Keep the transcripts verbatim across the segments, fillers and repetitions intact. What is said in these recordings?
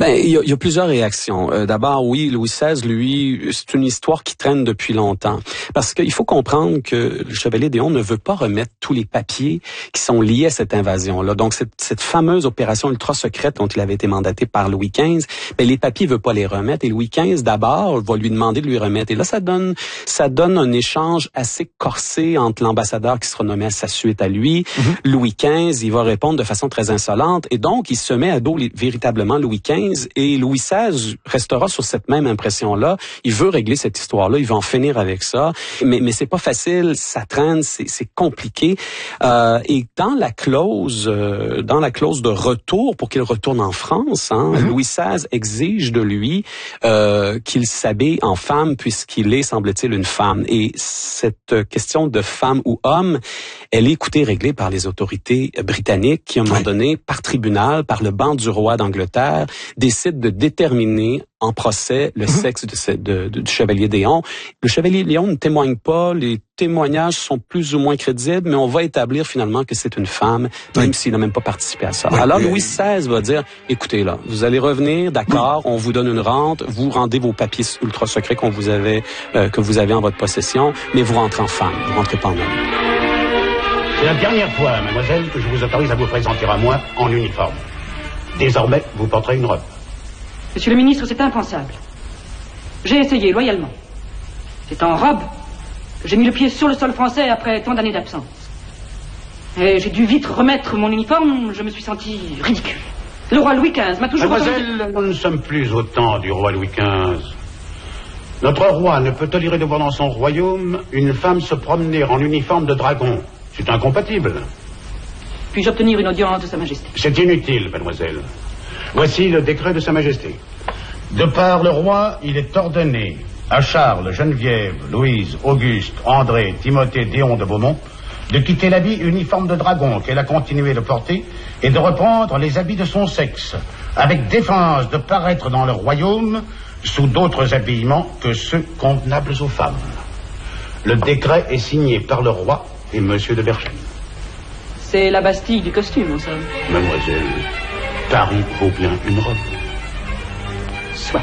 Ben, il y a, il y a plusieurs réactions. Euh, d'abord, oui, Louis seize, lui, c'est une histoire qui traîne depuis longtemps. Parce qu'il faut comprendre que le chevalier d'Éon ne veut pas remettre tous les papiers qui sont liés à cette invasion-là. Donc, cette, cette fameuse opération ultra secrète dont il avait été mandaté par Louis quinze, ben, les papiers, il veut pas les remettre. Et Louis quinze, d'abord, va lui demander de lui remettre. Et là, ça donne, ça donne un échange assez corsé entre l'ambassadeur qui sera nommé à sa suite à lui. Mm-hmm. Louis quinze, il va répondre de façon très insolente. Et donc, il se met à dos véritablement Louis quinze. Et Louis seize restera sur cette même impression-là. Il veut régler cette histoire-là. Il veut en finir avec ça. Mais, mais c'est pas facile. Ça traîne. C'est, c'est compliqué. Euh, et dans la clause, euh, dans la clause de retour pour qu'il retourne en France, hein, mm-hmm. Louis seize exige de lui euh, qu'il s'habille en femme puisqu'il est, semble-t-il, une femme. Et cette question de femme ou homme, elle est, écoutée, réglée par les autorités britanniques qui, à un moment oui. donné, par tribunal, par le banc du roi d'Angleterre, décide de déterminer en procès le mm-hmm. sexe de ce, de, de, du chevalier d'Éon. Le chevalier d'Éon ne témoigne pas, les témoignages sont plus ou moins crédibles, mais on va établir finalement que c'est une femme, même oui. s'il n'a même pas participé à ça. Oui, Alors Louis seize va dire, écoutez là, vous allez revenir, d'accord, oui. on vous donne une rente, vous rendez vos papiers ultra secrets qu'on vous avait, euh, que vous avez en votre possession, mais vous rentrez en femme, vous rentrez pas en homme. C'est la dernière fois, mademoiselle, que je vous autorise à vous présenter à moi en uniforme. Désormais, vous porterez une robe. Monsieur le ministre, c'est impensable. J'ai essayé loyalement. C'est en robe que j'ai mis le pied sur le sol français après tant d'années d'absence. Et j'ai dû vite remettre mon uniforme, je me suis senti ridicule. Le roi Louis quinze m'a toujours... Mademoiselle, nous ne sommes plus au temps du roi Louis quinze. Notre roi ne peut tolérer de voir dans son royaume une femme se promener en uniforme de dragon. C'est incompatible. Puis-je obtenir une audience de Sa Majesté? C'est inutile, mademoiselle. Voici le décret de Sa Majesté. De par le roi, il est ordonné à Charles, Geneviève, Louise, Auguste, André, Timothée, Déon de Beaumont de quitter l'habit uniforme de dragon qu'elle a continué de porter et de reprendre les habits de son sexe, avec défense de paraître dans le royaume sous d'autres habillements que ceux convenables aux femmes. Le décret est signé par le roi et monsieur de Berchères. C'est la Bastille du costume, en somme. Mademoiselle, Paris vaut bien une robe. Soit.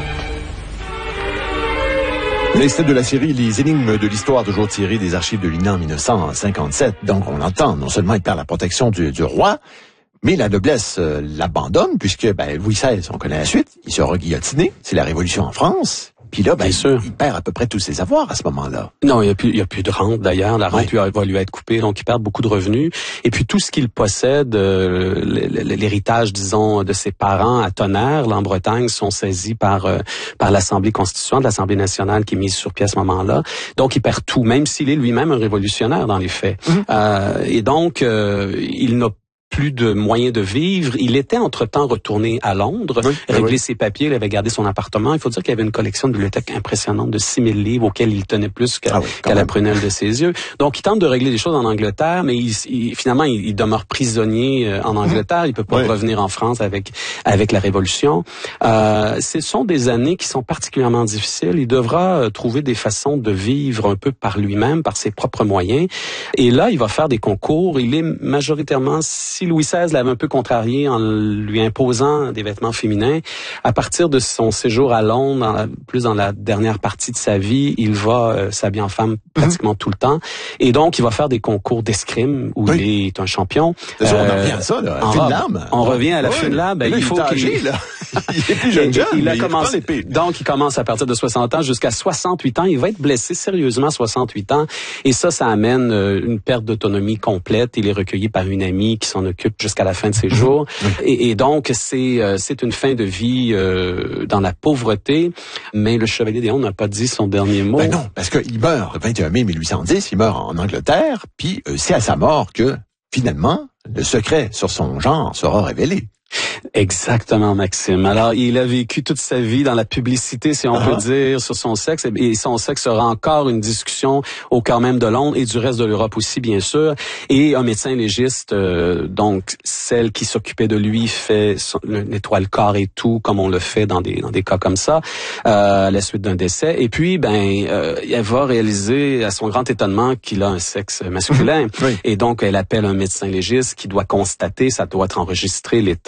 L'extrait de la série Les énigmes de l'histoire, toujours tiré des archives de l'I N A en dix-neuf cent cinquante-sept. Donc, on entend, non seulement il perd la protection du, du roi, mais la noblesse euh, l'abandonne, puisque ben, Louis seize, on connaît la suite, il sera guillotiné, c'est la Révolution en France. Puis là, ben, il, il perd à peu près tous ses avoirs à ce moment-là. Non, il n'y a plus, il y a plus de rente d'ailleurs. La rente ouais. va lui être coupée, donc il perd beaucoup de revenus. Et puis tout ce qu'il possède, euh, l'héritage, disons, de ses parents à Tonnerre, là, en Bretagne, sont saisis par euh, par l'Assemblée constituante, l'Assemblée nationale qui est mise sur pied à ce moment-là. Donc il perd tout, même s'il est lui-même un révolutionnaire dans les faits. Mm-hmm. Euh, et donc euh, il n'a plus de moyens de vivre. Il était entre-temps retourné à Londres, oui, régler oui. ses papiers, il avait gardé son appartement. Il faut dire qu'il y avait une collection de bibliothèque impressionnante de six mille livres auxquels il tenait plus qu'à, ah oui, qu'à la prunelle de ses yeux. Donc, il tente de régler les choses en Angleterre, mais il, il, finalement, il, il demeure prisonnier en Angleterre. Il peut pas oui. revenir en France avec avec la Révolution. Euh, ce sont des années qui sont particulièrement difficiles. Il devra trouver des façons de vivre un peu par lui-même, par ses propres moyens. Et là, il va faire des concours. Il est majoritairement... Si Louis seize l'avait un peu contrarié en lui imposant des vêtements féminins, à partir de son séjour à Londres, dans la, plus dans la dernière partie de sa vie, il va euh, s'habiller en femme pratiquement mm-hmm. tout le temps. Et donc, il va faire des concours d'escrime où oui. il est un champion. Euh, on revient à ça, là, à Finlame. On revient à la oui. Finlame. Ben, là, il faut il qu'il... Âgé, là. Il est plus jeune, jeune, il a il commencé, donc, il commence à partir de soixante ans jusqu'à soixante-huit ans. Il va être blessé sérieusement à soixante-huit ans. Et ça, ça amène euh, une perte d'autonomie complète. Il est recueilli par une amie qui s'en occupe jusqu'à la fin de ses jours. Oui. Et, et donc, c'est euh, c'est une fin de vie euh, dans la pauvreté. Mais le chevalier d'Éon n'a pas dit son dernier mot. Ben non, parce qu'il meurt le vingt et un mai mille huit cent dix. Il meurt en Angleterre. Puis, euh, c'est à sa mort que, finalement, le secret sur son genre sera révélé. Exactement, Maxime. Alors, il a vécu toute sa vie dans la publicité, si on uh-huh. peut dire, sur son sexe. Et son sexe sera encore une discussion au cœur même de Londres et du reste de l'Europe aussi, bien sûr. Et un médecin légiste, euh, donc celle qui s'occupait de lui, fait nettoie le corps et tout, comme on le fait dans des dans des cas comme ça, euh, à la suite d'un décès. Et puis, ben, euh, elle va réaliser, à son grand étonnement, qu'il a un sexe masculin. Oui. Et donc, elle appelle un médecin légiste qui doit constater, ça doit être enregistré, l'état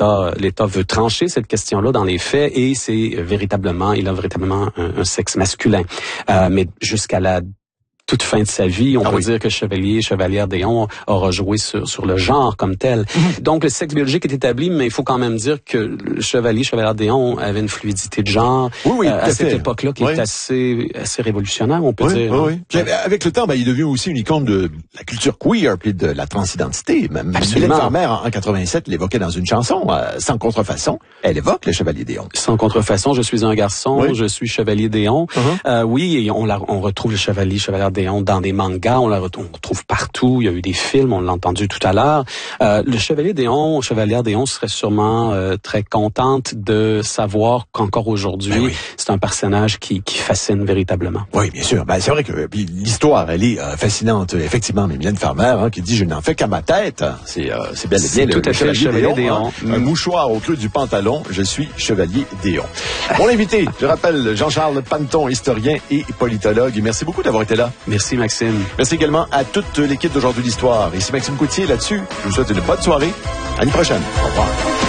l'État, l'État veut trancher cette question-là dans les faits et c'est véritablement, il a véritablement un, un sexe masculin. Euh, mais jusqu'à la toute fin de sa vie, on ah peut oui. dire que Chevalier, Chevalière Déon aura joué sur, sur le genre comme tel. Mmh. Donc, le sexe biologique est établi, mais il faut quand même dire que le Chevalier, Chevalière Déon avait une fluidité de genre oui, oui, euh, à cette fait. époque-là qui oui. est assez, assez révolutionnaire, on peut oui, dire. Oui, oui. Puis, avec le temps, ben, il est devenu aussi une icône de la culture queer puis de la transidentité. Même Mylène Farmer, en, en quatre-vingt-sept, l'évoquait dans une chanson, euh, sans contrefaçon. Elle évoque le Chevalier Déon. Sans contrefaçon, je suis un garçon, oui. je suis Chevalier Déon. Uh-huh. Euh, oui, et on, la, on retrouve le Chevalier, Chevalière Déon dans des mangas. On la retrouve, on retrouve partout. Il y a eu des films, on l'a entendu tout à l'heure. Euh, le Chevalier Déon, Chevalière Déon serait sûrement euh, très contente de savoir qu'encore aujourd'hui, ben oui. c'est un personnage qui, qui fascine véritablement. Oui, bien sûr. Ben, c'est vrai que puis, l'histoire, elle est euh, fascinante, effectivement. Mais Mylène Farmer, hein, qui dit « Je n'en fais qu'à ma tête », c'est euh, c'est bel et bien tout le, à le fait Chevalier, Chevalier Déon. Déon. Hein, mm. Un mouchoir au creux du pantalon, je suis Chevalier Déon. Mon invité, je rappelle, Jean-Charles Panneton, historien et politologue. Merci beaucoup d'avoir été là. Merci, Maxime. Merci également à toute l'équipe d'Aujourd'hui l'Histoire. Ici Maxime Coutier, là-dessus, je vous souhaite une bonne soirée. À l'année prochaine. Au revoir.